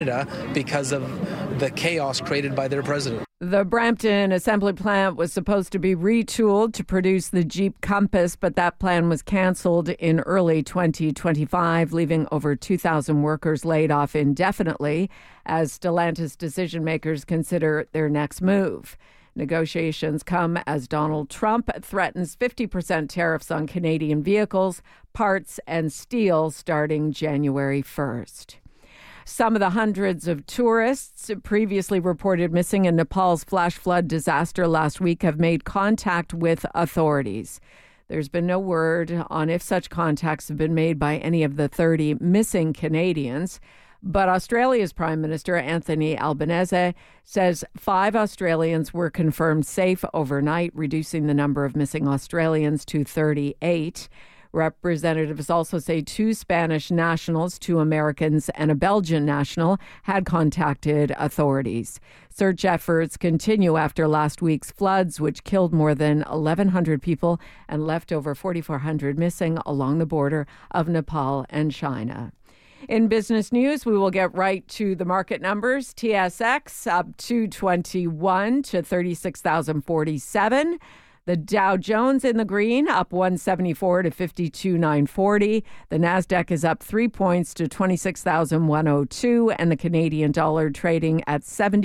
because of the chaos created by their president. The Brampton assembly plant was supposed to be retooled to produce the Jeep Compass, but that plan was canceled in early 2025, leaving over 2,000 workers laid off indefinitely as Stellantis decision makers consider their next move. Negotiations come as Donald Trump threatens 50% tariffs on Canadian vehicles, parts, and steel starting January 1st. Some of the hundreds of tourists previously reported missing in Nepal's flash flood disaster last week have made contact with authorities. There's been no word on if such contacts have been made by any of the 30 missing Canadians. But Australia's Prime Minister Anthony Albanese says 5 Australians were confirmed safe overnight, reducing the number of missing Australians to 38. Representatives also say 2 Spanish nationals, 2 Americans, and a Belgian national had contacted authorities. Search efforts continue after last week's floods, which killed more than 1,100 people and left over 4,400 missing along the border of Nepal and China. In business news, we will get right to the market numbers. TSX up 221 to 36,047. The Dow Jones in the green, up 174 to 52,940. The Nasdaq is up 3 points to 26,102, and the Canadian dollar trading at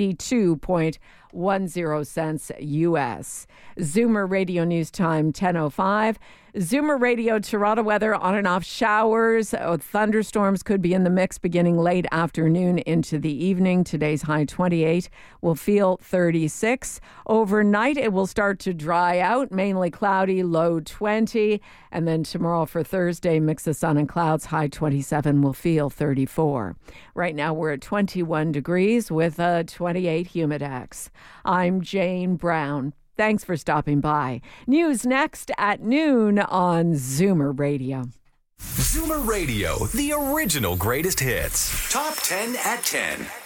72.10 cents U.S. Zoomer Radio News Time 10:05. Zoomer Radio Toronto weather, on and off showers. Thunderstorms could be in the mix beginning late afternoon into the evening. Today's high 28 will feel 36. Overnight, it will start to dry out, mainly cloudy, low 20. And then tomorrow for Thursday, mix of sun and clouds, high 27 will feel 34. Right now, we're at 21 degrees with a 28 humidex. I'm Jane Brown. Thanks for stopping by. News next at noon on Zoomer Radio. Zoomer Radio, the original greatest hits. Top 10 at 10.